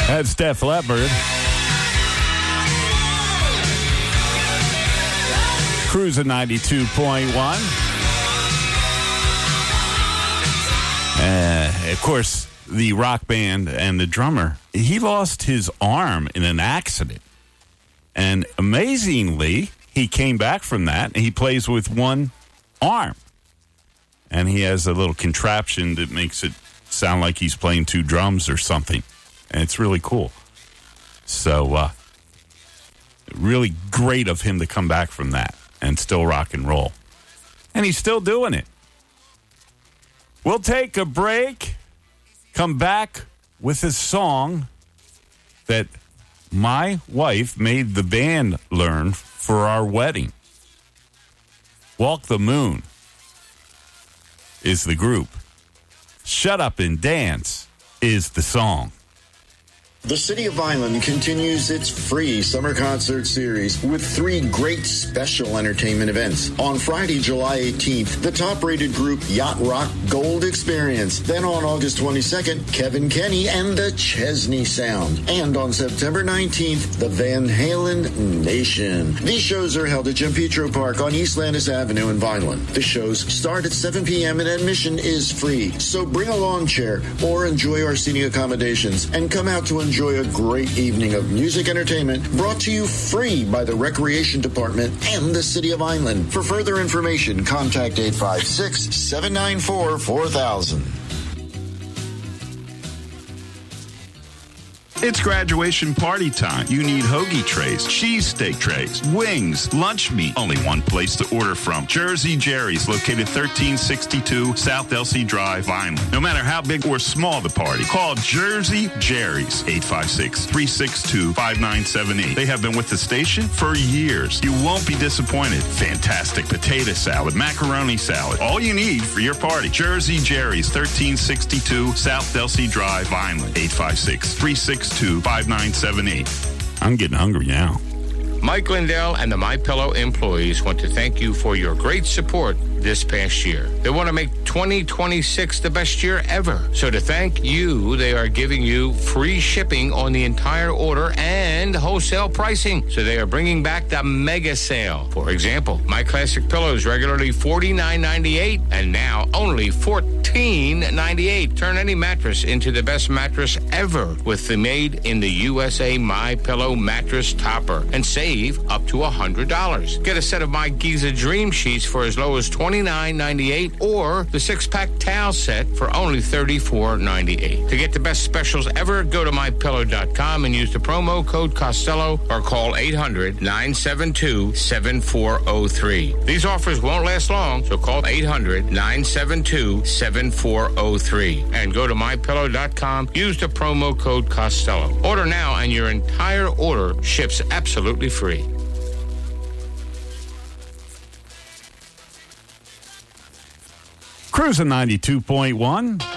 That's Def Leppard. Cruising 92.1. Of course, the rock band and the drummer, he lost his arm in an accident. And amazingly, he came back from that, and he plays with one arm. And he has a little contraption that makes it sound like he's playing two drums or something. And it's really cool. So, really great of him to come back from that and still rock and roll. And he's still doing it. We'll take a break, come back with a song that my wife made the band learn for our wedding. Walk the Moon is the group. Shut Up and Dance is the song. The City of Vineland continues its free summer concert series with 3 great special entertainment events. On Friday, July 18th, the top-rated group Yacht Rock Gold Experience. Then on August 22nd, Kevin Kenny and the Chesney Sound. And on September 19th, the Van Halen Nation. These shows are held at Jim Petro Park on East Landis Avenue in Vineland. The shows start at 7 p.m. and admission is free. So bring a lawn chair or enjoy our seating accommodations and come out to enjoy a great evening of music entertainment brought to you free by the Recreation Department and the City of Vineland. For further information, contact 856-794-4000. It's graduation party time. You need hoagie trays, cheesesteak trays, wings, lunch meat. Only one place to order from. Jersey Jerry's, located 1362 South Elsie Drive, Vineland. No matter how big or small the party, call Jersey Jerry's, 856-362-5978. They have been with the station for years. You won't be disappointed. Fantastic potato salad, macaroni salad, all you need for your party. Jersey Jerry's, 1362 South Elsie Drive, Vineland, 856-362-5978. I'm getting hungry now. Mike Lindell and the MyPillow employees want to thank you for your great support this past year. They want to make 2026 the best year ever. So to thank you, they are giving you free shipping on the entire order and wholesale pricing. So they are bringing back the mega sale. For example, My Classic Pillows regularly $49.98 and now only $14.98. Turn any mattress into the best mattress ever with the made in the USA MyPillow mattress topper and save up to $100. Get a set of My Giza Dream Sheets for as low as $29.98 or the 6-pack towel set for only $34.98. To get the best specials ever, go to MyPillow.com and use the promo code Costello or call 800-972-7403. These offers won't last long, so call 800-972-7403 and go to MyPillow.com. Use the promo code Costello. Order now and your entire order ships absolutely free. Cruising 92.1.